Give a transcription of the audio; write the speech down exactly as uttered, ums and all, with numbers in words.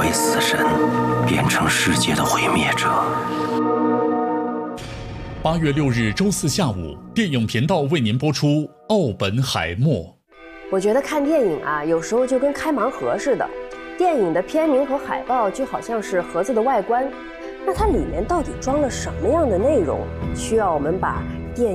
为死神，变成世界的毁灭者。 八月六日周四下午，电影频道为您播出《奥本海默》。 我觉得看电影啊，有时候就跟开盲盒似的，电影的片名和海报就好像是盒子的外观，那它里面到底装了什么样的内容，需要我们把